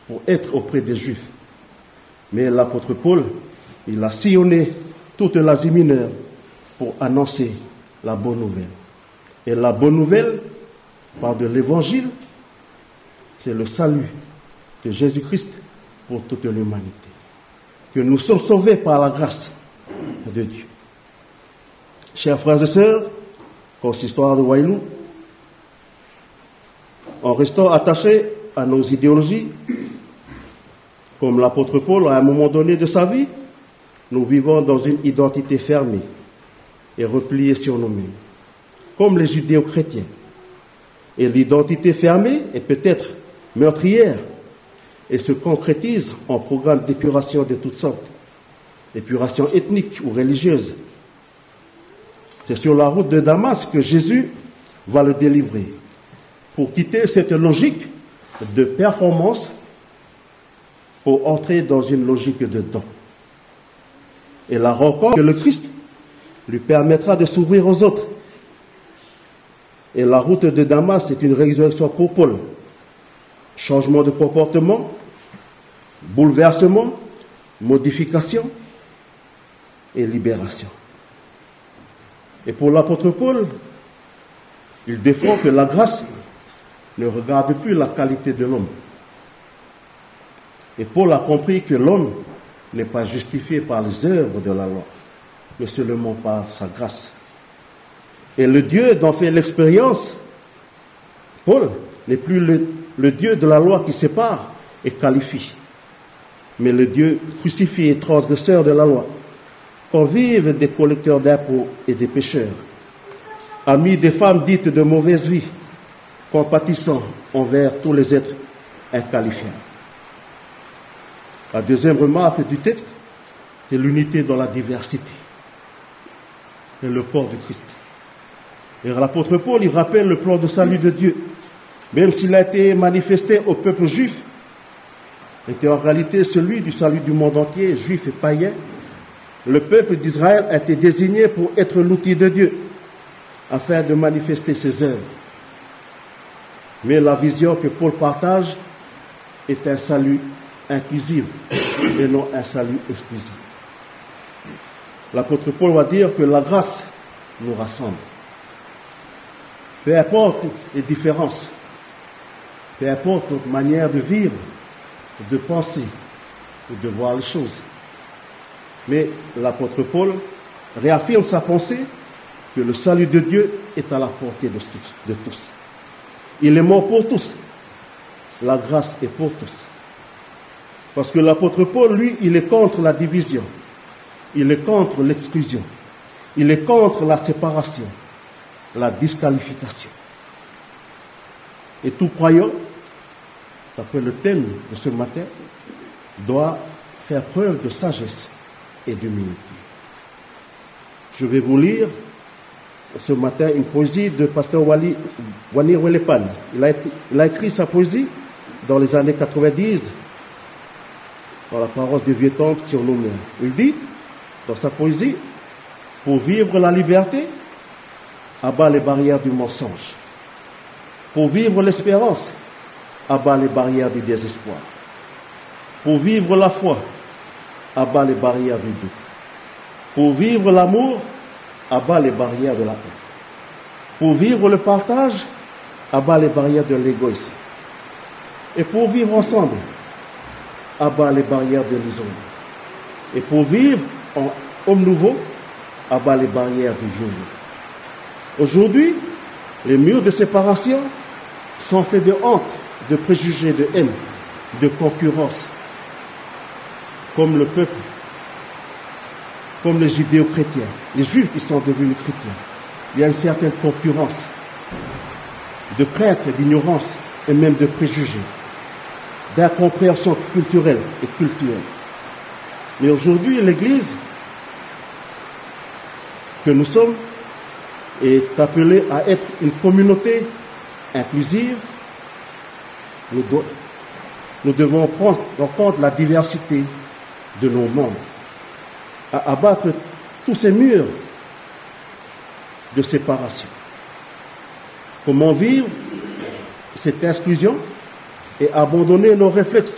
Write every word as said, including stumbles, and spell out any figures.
pour être auprès des Juifs. Mais l'apôtre Paul, il a sillonné toute l'Asie mineure pour annoncer la bonne nouvelle. Et la bonne nouvelle, par de l'évangile, c'est le salut de Jésus-Christ pour toute l'humanité. Que nous sommes sauvés par la grâce de Dieu. Chers frères et sœurs, consistoire de Wailou, en restant attachés à nos idéologies, comme l'apôtre Paul à un moment donné de sa vie, nous vivons dans une identité fermée et repliée sur nous-mêmes, comme les judéo-chrétiens. Et l'identité fermée est peut-être meurtrière et se concrétise en programme d'épuration de toutes sortes, épuration ethnique ou religieuse. C'est sur la route de Damas que Jésus va le délivrer, pour quitter cette logique de performance pour entrer dans une logique de don. Et la rencontre que le Christ lui permettra de s'ouvrir aux autres. Et la route de Damas est une résurrection pour Paul. Changement de comportement, bouleversement, modification et libération. Et pour l'apôtre Paul, il défend que la grâce ne regarde plus la qualité de l'homme. Et Paul a compris que l'homme n'est pas justifié par les œuvres de la loi, mais seulement par sa grâce. Et le Dieu dont fait l'expérience, Paul, n'est plus le, le Dieu de la loi qui sépare et qualifie, mais le Dieu crucifié et transgresseur de la loi, convive des collecteurs d'impôts et des pécheurs, ami des femmes dites de mauvaise vie, compatissant envers tous les êtres inqualifiables. La deuxième remarque du texte est l'unité dans la diversité et le corps du Christ. Et l'apôtre Paul, il rappelle le plan de salut de Dieu, même s'il a été manifesté au peuple juif, était en réalité celui du salut du monde entier, juif et païen. Le peuple d'Israël a été désigné pour être l'outil de Dieu, afin de manifester ses œuvres. Mais la vision que Paul partage est un salut inclusif et non un salut exclusif. L'apôtre Paul va dire que la grâce nous rassemble. Peu importe les différences, peu importe notre manière de vivre, de penser ou de voir les choses. Mais l'apôtre Paul réaffirme sa pensée que le salut de Dieu est à la portée de tous. De tous. Il est mort pour tous. La grâce est pour tous. Parce que l'apôtre Paul, lui, il est contre la division. Il est contre l'exclusion. Il est contre la séparation, la disqualification. Et tout croyant, d'après le thème de ce matin, doit faire preuve de sagesse et d'humilité. Je vais vous lire ce matin une poésie de pasteur Wali, Wanir Welepan. Il a, été, il a écrit sa poésie dans les années quatre-vingt-dix, dans la parole de vieux temps sur nos mères. Il dit, dans sa poésie, pour vivre la liberté, abat les barrières du mensonge. Pour vivre l'espérance, abat les barrières du désespoir. Pour vivre la foi, abat les barrières du doute. Pour vivre l'amour, abat les barrières de la paix. Pour vivre le partage, abat les barrières de l'égoïsme. Et pour vivre ensemble, abat les barrières de l'isolement. Et pour vivre en homme nouveau, abat les barrières du vieillard. Aujourd'hui, les murs de séparation sont faits de honte, de préjugés, de haine, de concurrence, comme le peuple, comme les judéo-chrétiens, les juifs qui sont devenus chrétiens. Il y a une certaine concurrence, de crainte, d'ignorance et même de préjugés, d'incompréhension culturelle et culturelle. Mais aujourd'hui, l'Église que nous sommes est appelée à être une communauté inclusive. Nous, do- nous devons prendre en compte la diversité de nos membres, à abattre tous ces murs de séparation. Comment vivre cette exclusion et abandonner nos réflexes